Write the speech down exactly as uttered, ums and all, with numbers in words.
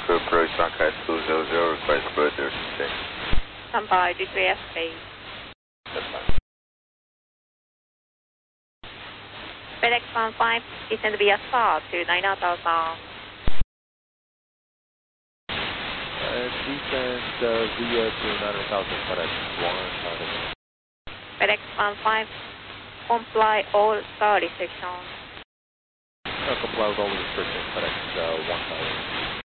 to approach Shanghai two zero zero, request further six. Stand by, G three F eight. That's fine. FedEx one five, descend via star to nine thousand. Uh, descend uh, via to nine thousand, FedEx one five. FedEx one five, comply all star restrictions. Uh, comply with all the restrictions, FedEx uh, one five.